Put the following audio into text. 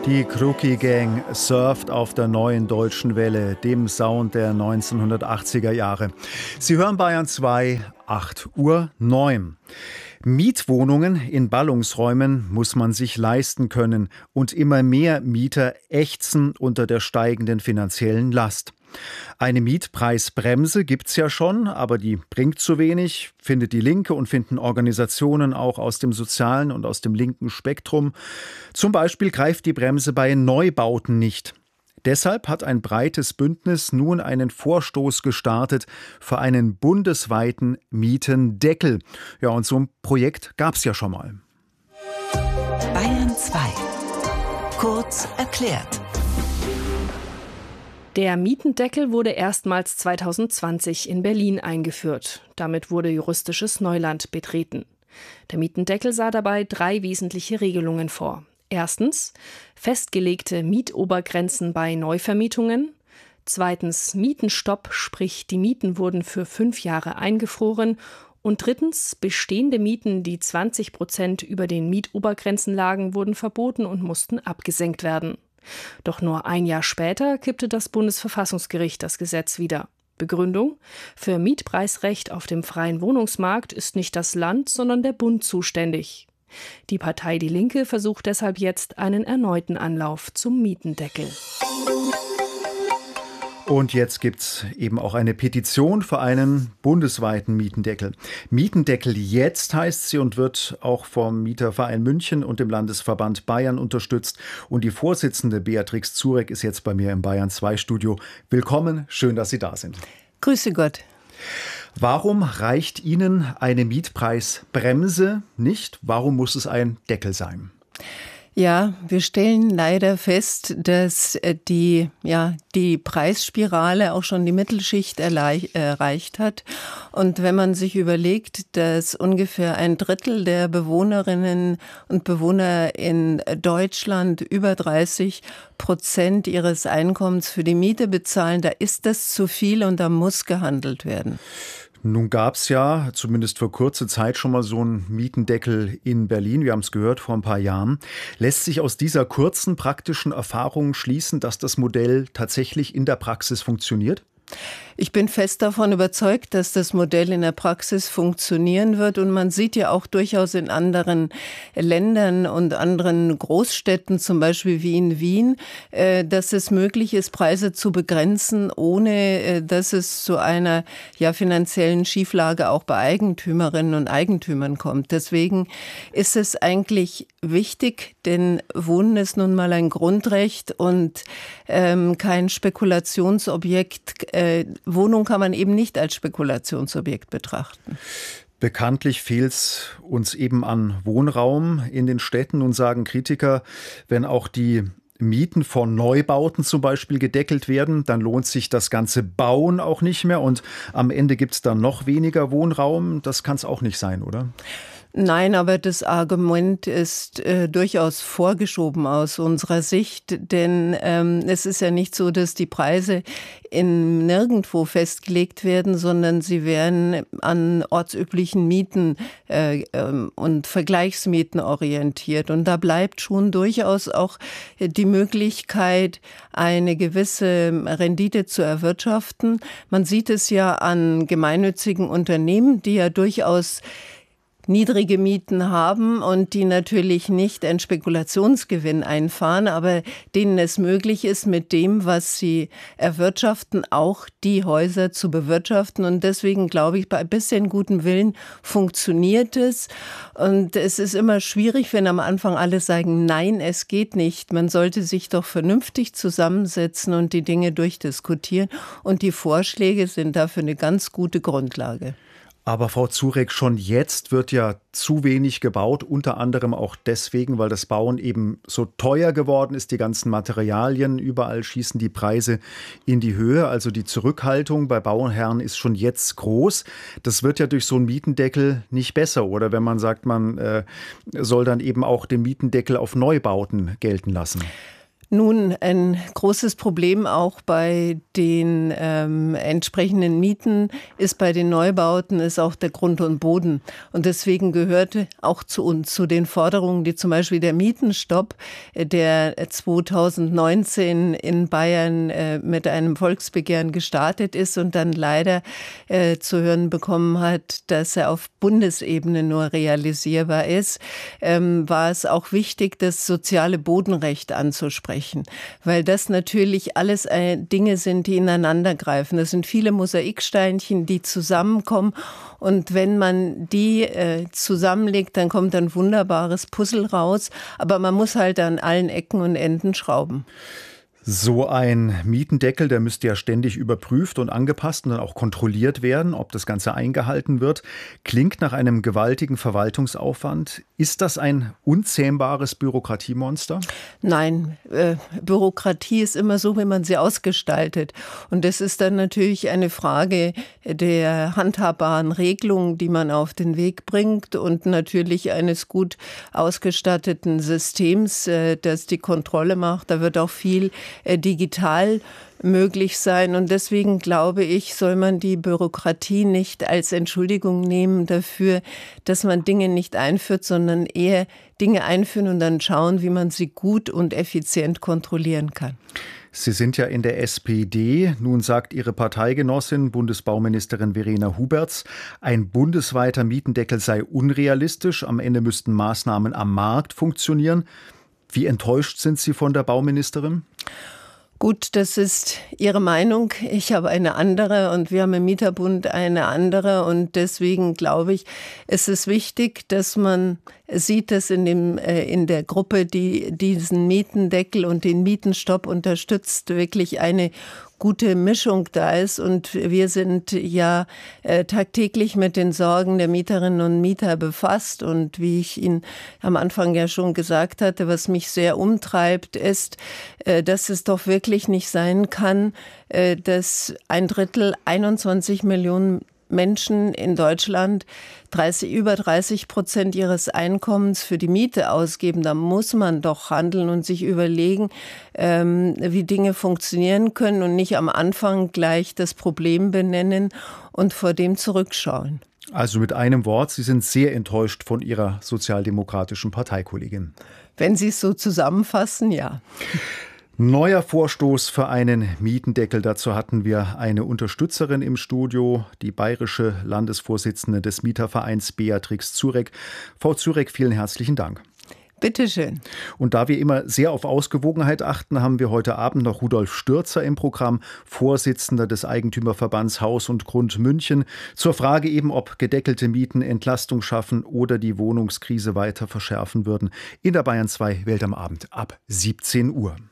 Die Kruki Gang surft auf der neuen deutschen Welle, dem Sound der 1980er Jahre. Sie hören Bayern 2, 8:09 Uhr. Mietwohnungen in Ballungsräumen muss man sich leisten können und immer mehr Mieter ächzen unter der steigenden finanziellen Last. Eine Mietpreisbremse gibt's ja schon, aber die bringt zu wenig, findet die Linke und finden Organisationen auch aus dem sozialen und aus dem linken Spektrum. Zum Beispiel greift die Bremse bei Neubauten nicht. Deshalb hat ein breites Bündnis nun einen Vorstoß gestartet für einen bundesweiten Mietendeckel. Ja, und so ein Projekt gab's ja schon mal. Bayern 2. Kurz erklärt. Der Mietendeckel wurde erstmals 2020 in Berlin eingeführt. Damit wurde juristisches Neuland betreten. Der Mietendeckel sah dabei 3 wesentliche Regelungen vor. Erstens, festgelegte Mietobergrenzen bei Neuvermietungen. Zweitens, Mietenstopp, sprich die Mieten wurden für 5 Jahre eingefroren. Und drittens, bestehende Mieten, die 20% über den Mietobergrenzen lagen, wurden verboten und mussten abgesenkt werden. Doch nur ein Jahr später kippte das Bundesverfassungsgericht das Gesetz wieder. Begründung: Für Mietpreisrecht auf dem freien Wohnungsmarkt ist nicht das Land, sondern der Bund zuständig. Die Partei Die Linke versucht deshalb jetzt einen erneuten Anlauf zum Mietendeckel. Und jetzt gibt's eben auch eine Petition für einen bundesweiten Mietendeckel. Mietendeckel jetzt heißt sie und wird auch vom Mieterverein München und dem Landesverband Bayern unterstützt. Und die Vorsitzende Beatrix Zurek ist jetzt bei mir im Bayern 2 Studio. Willkommen, schön, dass Sie da sind. Grüße Gott. Warum reicht Ihnen eine Mietpreisbremse nicht? Warum muss es ein Deckel sein? Ja, wir stellen leider fest, dass die Preisspirale auch schon die Mittelschicht erreicht hat. Und wenn man sich überlegt, dass ungefähr 1/3 der Bewohnerinnen und Bewohner in Deutschland über 30% ihres Einkommens für die Miete bezahlen, da ist das zu viel und da muss gehandelt werden. Nun gab es ja zumindest für kurze Zeit schon mal so einen Mietendeckel in Berlin. Wir haben es gehört vor ein paar Jahren. Lässt sich aus dieser kurzen praktischen Erfahrung schließen, dass das Modell tatsächlich in der Praxis funktioniert? Ich bin fest davon überzeugt, dass das Modell in der Praxis funktionieren wird. Und man sieht ja auch durchaus in anderen Ländern und anderen Großstädten, zum Beispiel wie in Wien, dass es möglich ist, Preise zu begrenzen, ohne dass es zu einer finanziellen Schieflage auch bei Eigentümerinnen und Eigentümern kommt. Deswegen ist es eigentlich wichtig, denn Wohnen ist nun mal ein Grundrecht und kein Spekulationsobjekt. Wohnung kann man eben nicht als Spekulationsobjekt betrachten. Bekanntlich fehlt es uns eben an Wohnraum in den Städten und sagen Kritiker, wenn auch die Mieten von Neubauten zum Beispiel gedeckelt werden, dann lohnt sich das ganze Bauen auch nicht mehr und am Ende gibt es dann noch weniger Wohnraum. Das kann es auch nicht sein, oder? Nein, aber das Argument ist durchaus vorgeschoben aus unserer Sicht, denn es ist ja nicht so, dass die Preise nirgendwo festgelegt werden, sondern sie werden an ortsüblichen Mieten und Vergleichsmieten orientiert. Und da bleibt schon durchaus auch die Möglichkeit, eine gewisse Rendite zu erwirtschaften. Man sieht es ja an gemeinnützigen Unternehmen, die ja durchaus niedrige Mieten haben und die natürlich nicht einen Spekulationsgewinn einfahren, aber denen es möglich ist, mit dem, was sie erwirtschaften, auch die Häuser zu bewirtschaften. Und deswegen glaube ich, bei ein bisschen gutem Willen funktioniert es. Und es ist immer schwierig, wenn am Anfang alle sagen, nein, es geht nicht. Man sollte sich doch vernünftig zusammensetzen und die Dinge durchdiskutieren. Und die Vorschläge sind dafür eine ganz gute Grundlage. Aber Frau Zurek, schon jetzt wird ja zu wenig gebaut, unter anderem auch deswegen, weil das Bauen eben so teuer geworden ist, die ganzen Materialien, überall schießen die Preise in die Höhe. Also die Zurückhaltung bei Bauherren ist schon jetzt groß. Das wird ja durch so einen Mietendeckel nicht besser, oder wenn man sagt, man soll dann eben auch den Mietendeckel auf Neubauten gelten lassen. Nun, ein großes Problem auch bei den entsprechenden Mieten ist bei den Neubauten ist auch der Grund und Boden. Und deswegen gehörte auch zu uns, zu den Forderungen, die zum Beispiel der Mietenstopp, der 2019 in Bayern mit einem Volksbegehren gestartet ist und dann leider zu hören bekommen hat, dass er auf Bundesebene nur realisierbar ist, war es auch wichtig, das soziale Bodenrecht anzusprechen. Weil das natürlich alles Dinge sind, die ineinander greifen. Das sind viele Mosaiksteinchen, die zusammenkommen. Und wenn man die zusammenlegt, dann kommt ein wunderbares Puzzle raus. Aber man muss halt an allen Ecken und Enden schrauben. So ein Mietendeckel, der müsste ja ständig überprüft und angepasst und dann auch kontrolliert werden, ob das Ganze eingehalten wird. Klingt nach einem gewaltigen Verwaltungsaufwand. Ist das ein unzähmbares Bürokratiemonster? Nein, Bürokratie ist immer so, wie man sie ausgestaltet. Und das ist dann natürlich eine Frage der handhabbaren Regelungen, die man auf den Weg bringt und natürlich eines gut ausgestatteten Systems, das die Kontrolle macht. Da wird auch viel digital möglich sein. Und deswegen glaube ich, soll man die Bürokratie nicht als Entschuldigung nehmen dafür, dass man Dinge nicht einführt, sondern eher Dinge einführen und dann schauen, wie man sie gut und effizient kontrollieren kann. Sie sind ja in der SPD. Nun sagt Ihre Parteigenossin, Bundesbauministerin Verena Huberts, ein bundesweiter Mietendeckel sei unrealistisch. Am Ende müssten Maßnahmen am Markt funktionieren. Wie enttäuscht sind Sie von der Bauministerin? Gut, das ist Ihre Meinung. Ich habe eine andere und wir haben im Mieterbund eine andere. Und deswegen glaube ich, es ist wichtig, dass man sieht, dass in der Gruppe, die diesen Mietendeckel und den Mietenstopp unterstützt, wirklich eine gute Mischung da ist. Und wir sind ja tagtäglich mit den Sorgen der Mieterinnen und Mieter befasst. Und wie ich Ihnen am Anfang ja schon gesagt hatte, was mich sehr umtreibt, ist, dass es doch wirklich nicht sein kann, dass 21 Millionen Menschen in Deutschland über 30% ihres Einkommens für die Miete ausgeben. Da muss man doch handeln und sich überlegen, wie Dinge funktionieren können und nicht am Anfang gleich das Problem benennen und vor dem zurückschauen. Also mit einem Wort, Sie sind sehr enttäuscht von Ihrer sozialdemokratischen Parteikollegin. Wenn Sie es so zusammenfassen, ja. Neuer Vorstoß für einen Mietendeckel. Dazu hatten wir eine Unterstützerin im Studio, die bayerische Landesvorsitzende des Mietervereins Beatrix Zurek. Frau Zurek, vielen herzlichen Dank. Bitte schön. Und da wir immer sehr auf Ausgewogenheit achten, haben wir heute Abend noch Rudolf Stürzer im Programm, Vorsitzender des Eigentümerverbands Haus und Grund München, zur Frage eben, ob gedeckelte Mieten Entlastung schaffen oder die Wohnungskrise weiter verschärfen würden. In der Bayern 2 Welt am Abend ab 17 Uhr.